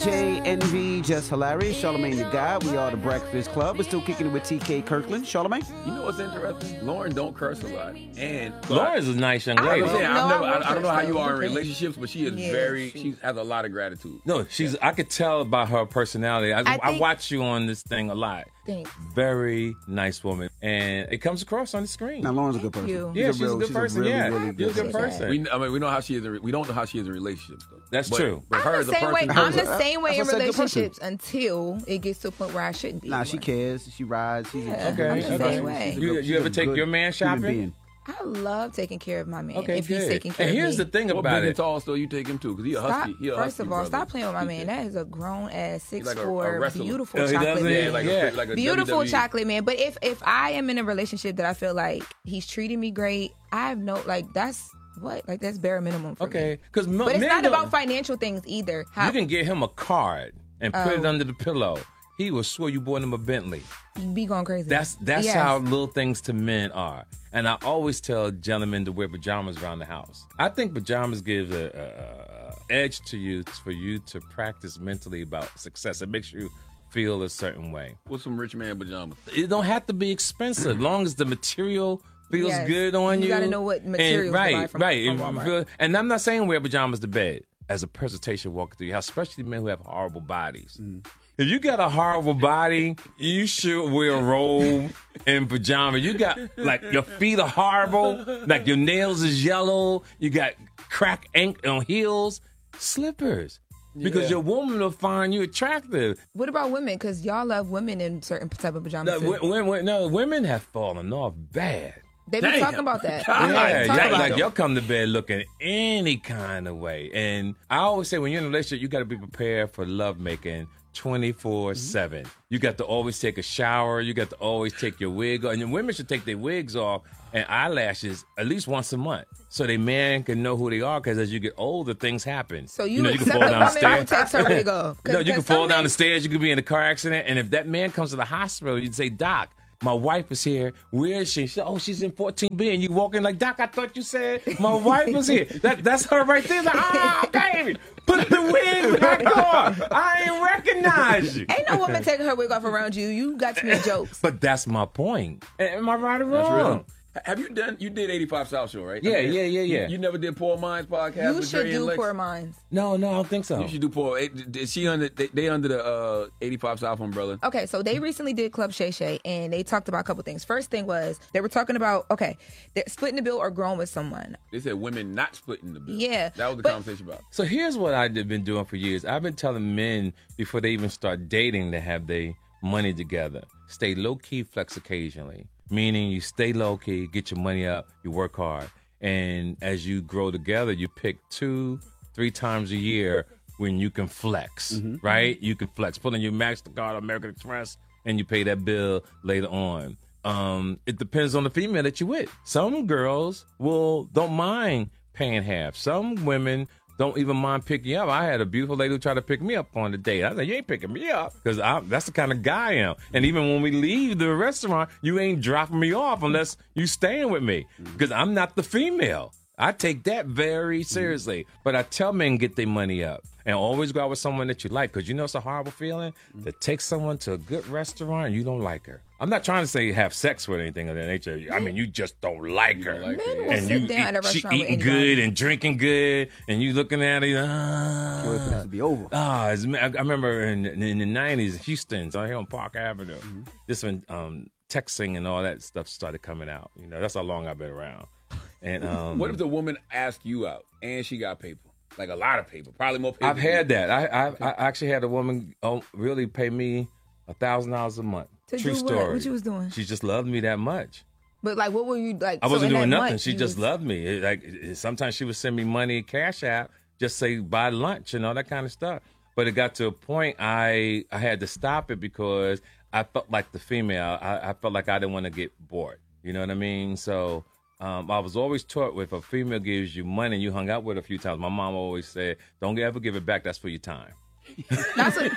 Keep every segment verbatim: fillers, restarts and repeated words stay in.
J, Envy, Just Hilarious, Charlamagne the Guy. We are the Breakfast Club. We're still kicking it with T K Kirkland. Charlamagne? You know what's interesting? Lauren don't curse a lot. And Lauren's a nice young lady. I, saying, No, I've never, I I, won't I don't know curse how you though. are in Okay. relationships, but she is Yeah, very, she- she has a lot of gratitude. No, she's. I could tell by her personality. I, I I think- watch you on this thing a lot. Thanks. Very nice woman, and it comes across on the screen. Now, Lauren's a good Thank person. you. Yeah, a she's a real- good person, really, yeah. really You're a good good person. person. We, I mean, we know how she is. In, we don't know how she is in relationships, though. That's But- true. But her I'm as the a same way. person, I'm the That's same way in what I said, good person. relationships until it gets to a point where I shouldn't be. Nah, she anymore. cares. She rides. She's Yeah, Okay, I'm the okay. same way. She's a You- good- you she's ever a take good your man human shopping? being. I love taking care of my man. Okay, if good. he's taking care and of here's me. the thing what about big and it. tall still you take him to? Because he a Stop, husky. He a first husky of all, brother. stop playing with my He man. can- That is a grown ass six like a- a four, wrestler. beautiful Oh, he chocolate doesn't? man. Yeah, like Yeah. a, like a Beautiful W W E. chocolate man. But if if I am in a relationship that I feel like he's treating me great, I have no like that's what like that's bare minimum for me. Okay, because But it's not about financial things either. How, You can get him a card and put it Oh. under the pillow. He will swear you bought him a Bentley. be going crazy. That's that's Yes. how little things to men are. And I always tell gentlemen to wear pajamas around the house. I think pajamas give a, a, a edge to you for you to practice mentally about success. It makes you feel a certain way. What's some rich man pajamas? It don't have to be expensive, as long as the material feels Yes. good on you. You gotta know what And- materials to buy right, from- right. from If you Walmart. feel- and I'm not saying wear pajamas to bed. As a presentation walking through your house, especially men who have horrible bodies. If you got a horrible body, you should wear a robe and pajama. You got like your feet are horrible, like your nails is yellow. You got crack ink on heels, slippers. Because Yeah. your woman will find you attractive. What about women? Because y'all love women in certain type of pajamas. No, too. w- w- no, women have fallen off bad. They've been Damn. talking about that. God. Yeah, Talk yeah, about like it. y'all come to bed looking any kind of way. And I always say when you're in a relationship, you got to be prepared for love making twenty-four seven. You got to always take a shower. You got to always take your wig off. And women should take their wigs off and eyelashes at least once a month so they man can know who they are, because as you get older, things happen. So you, know, you can accept fall a down the woman who stairs. takes her wig off? 'Cause- No, you can 'cause fall some down the men- stairs. You could be in a car accident. And if that man comes to the hospital, you'd say, Doc, my wife is here. Where is she? She said, oh, she's in fourteen B. And you walk in like, Doc, I thought you said my wife was here. That, that's her right there. Like, ah, baby, put the wig back on. I ain't recognize you. Ain't no woman taking her wig off around you. You got to make jokes. But that's my point. Am I right or That's wrong? real. Have you done? You did eighty-five South Show, right? Yeah, yeah, yeah, You- yeah. You, never did Paul Mines podcast. You with should Dre and do Lex? Poor Minds. No, no, I don't think so. You should do Paul. eh, Is she under? They, they under the uh, eighty-five South umbrella. Okay, so they recently did Club Shay Shay, and they talked about a couple things. First thing was they were talking about, okay, they're splitting the bill or growing with someone. They said women not splitting the bill. Yeah, that was the but- conversation about. So here's what I've been doing for years. I've been telling men before they even start dating to have their money together. Stay low key, flex occasionally. Meaning you stay low key, get your money up, you work hard. And as you grow together, you pick two, three times a year when you can flex, right? You can flex. Put in your MasterCard, American Express, and you pay that bill later on. Um, it depends on the female that you with. Some girls will don't mind paying half. Some women don't even mind picking you up. I had a beautiful lady who tried to pick me up on the date. I said, you ain't picking me up, because that's the kind of guy I am. And even when we leave the restaurant, you ain't dropping me off unless you staying with me, because I'm not the female. I take that very seriously. But I tell men get their money up. And always go out with someone that you like, because you know it's a horrible feeling to take someone to a good restaurant and you don't like her. I'm not trying to say have sex with anything of that nature. I mean, you just don't like her. like Men her. will And sit you down at a eat, she restaurant with eating anybody. good and drinking good, and you looking at her, ah. Wait for this to be over. Ah, it's- I I remember in, in the nineties, Houston, out here on Park Avenue, this when um, texting and all that stuff started coming out. You know, that's how long I've been around. And um, What if the woman asked you out and she got paper, like a lot of paper, probably more paper? I've than had you. that. I, I I actually had a woman oh, really pay me a thousand dollars a month. To True do what? story. What you was doing? She just loved me that much. But like, what were you like? I so wasn't in doing that nothing. month, She you just was- loved me. It, like it- sometimes she would send me money, cash out, just say buy lunch and all that kind of stuff. But it got to a point I I had to stop it because I felt like the female. I, I felt like I didn't want to get bored. You know what I mean? So um, I was always taught if a female gives you money and you hung out with her a few times, my mom always said, "Don't ever give it back. That's for your time." That's what,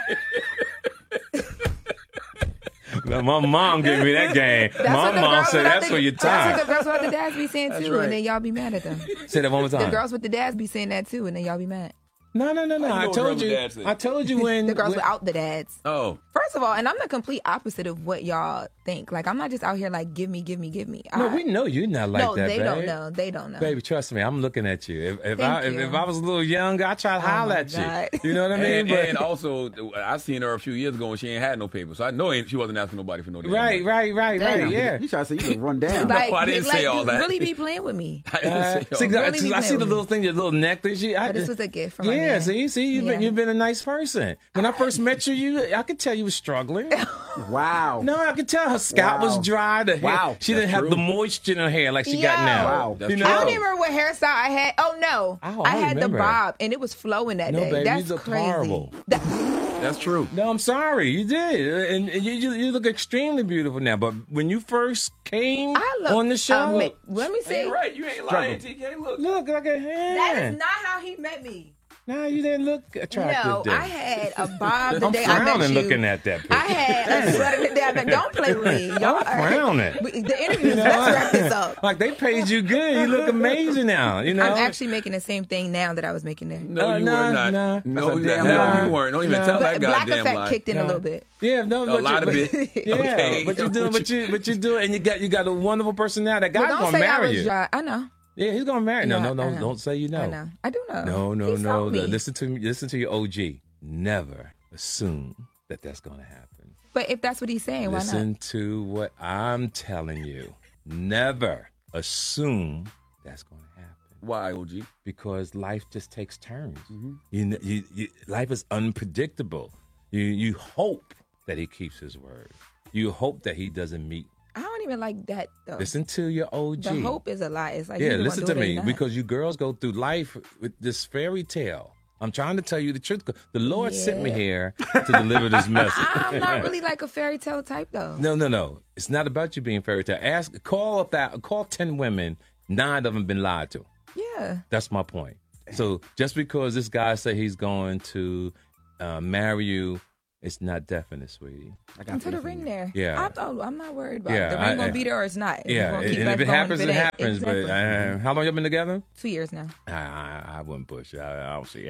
Now, my mom gave me that game. that's My what the mom girls said with that's the- for your That's time. what the girls with the dads be saying too, right. and then y'all be mad at them. Say that one more The time. girls with the dads be saying that too, and then y'all be mad. No, no, no, no. How you I know told girls with you. dads then? I told you when The girls when, without the dads. Oh. First of all, and I'm the complete opposite of what y'all think. Like, I'm not just out here like, give me, give me, give me. No, I- we know you're not like no, that, they babe. don't know. They don't know. Baby, trust me, I'm looking at you. If, if Thank I if, you. if I was a little younger, I'd try to Oh holler my at God. you. You know what I mean? And, But- and also, I seen her a few years ago and she ain't had no paper, so I know ain't- she wasn't asking nobody for no damn right, money. right, right, Damn, right. Yeah. You try to say you can run down. Like, I didn't like, say all you that. really be playing with me. I didn't Uh, say all see, that. I, Really be I see playing the with little me. thing, your little necklace. You, I, But this was a gift from my yeah. man. See, see, you've been Yeah. you've been a nice person. When I first met you, you I could tell you was struggling. Wow. No, I could tell her scalp Wow. was dry. The hair, Wow. she didn't That's have true. the moisture in her hair like she got Yo. now. Wow. That's You true. know? I don't even remember what hairstyle I had. Oh no, Oh, I I had remember. the bob, and it was flowing that No, day. baby, you That's looked crazy. horrible. That- That's true. No, I'm sorry, you did, and, and you, you you look extremely beautiful now. But when you first came I look on the show, ama- Let me see. Ain't right. You ain't lying, T K. Look. look like a That hand. is not how he met me. No, you didn't look attractive. No, then. I had a bob the I'm day I met frowning you. looking at that picture. I had a sweater the day I met. Don't play with me. Y'all I'm frowning. We- The interview. Let's wrap this up. Like they paid you good. You look amazing now. You know. I'm actually making the same thing now that I was making there. No, Uh, you nah, were not. nah. No, That's a you, damn no, lie. you weren't. Don't even Nah. tell But that Black goddamn Effect lie. kicked in a Yeah. little bit. Yeah, no, A but lot you, of but, it. Yeah, Okay. but you do, but you, but you do, and you got you got a wonderful personality. That But guy's don't gonna say I marry was you. dry. I know. Yeah, he's gonna marry. No, Yeah, no, no, I know. don't say you know. I know. I do know. No, no, He no. told me. Listen to me. Listen to your O G. Never assume that that's gonna happen. But if that's what he's saying, why Listen not? to what I'm telling you. Never assume that's gonna happen. Why, O G? Because life just takes turns. Mm-hmm. You, kn- you, you, life is unpredictable. You, you hope that he keeps his word. You hope that he doesn't meet. I don't even like that though. Listen to your O G. The hope is a lie. It's like yeah, you listen want to do it or me not. because you girls go through life with this fairy tale. I'm trying to tell you the truth. The Lord sent me Yeah. here to deliver this message. I'm not really like a fairy tale type though. No, no, no. It's not about you being fairy tale. Ask, call up that, call ten women. Nine of them been lied to. Yeah. That's my point. So just because this guy say he's going to uh, marry you, it's not definite, sweetie. I got And put a faith in ring you. there. Yeah. I'm, oh, I'm not worried about Yeah, it. The ring I- gonna I- be there or it's not. We're Yeah, gonna and keep if life it going happens, it ain't. happens. Exactly. But uh, how long y'all been together? Two years now. I, I, I wouldn't push it. I, I don't see it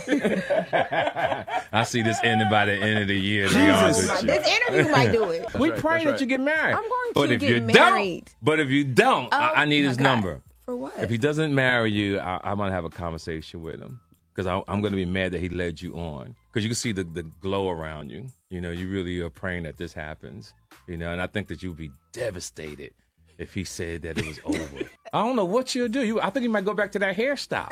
happening. I see this ending by the end of the year. To be honest with you. This interview might do it. We right, pray that's that right. you get married. I'm going but to if get you married. Don't, but if you don't, I, I need Oh, his my God. number. For what? If he doesn't marry you, I, I'm gonna have a conversation with him because I'm going to be mad that he led you on. Because you can see the, the glow around you. You know, you really are praying that this happens. You know, and I think that you'll be devastated if he said that it was over. I don't know what you'll do. You, I think you might go back to that hairstyle.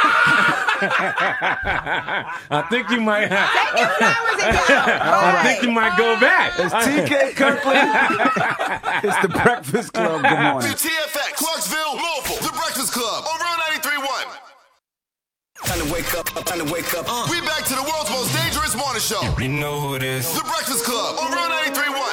I think you might have. Take your flowers and go. I think you might go back. It's T K Kirkland. It's the Breakfast Club. Good morning. T F X, Clarksville, Louisville, The Breakfast Club on Real ninety-three point one. Time to wake up, time to wake up. Uh. We back to the world's most dangerous morning show. You know who it is. The Breakfast Club on Real ninety-three point one.